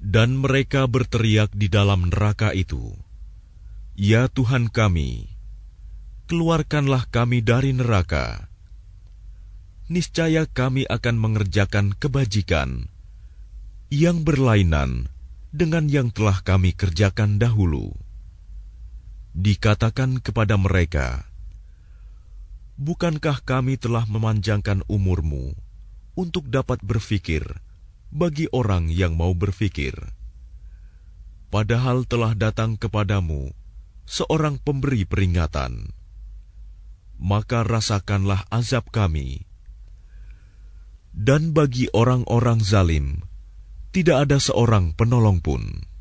Dan mereka berteriak di dalam neraka itu, "Ya Tuhan kami, keluarkanlah kami dari neraka. Niscaya kami akan mengerjakan kebajikan yang berlainan dengan yang telah kami kerjakan dahulu." Dikatakan kepada mereka, "Bukankah kami telah memanjangkan umurmu untuk dapat berfikir bagi orang yang mau berfikir? Padahal telah datang kepadamu seorang pemberi peringatan. Maka rasakanlah azab kami. Dan bagi orang-orang zalim, tidak ada seorang penolong pun."